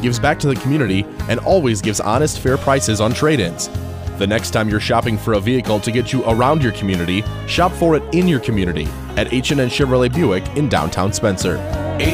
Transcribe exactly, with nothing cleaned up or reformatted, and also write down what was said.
gives back to the community, and always gives honest, fair prices on trade-ins. The next time you're shopping for a vehicle to get you around your community, shop for it in your community at H and N Chevrolet Buick in downtown Spencer.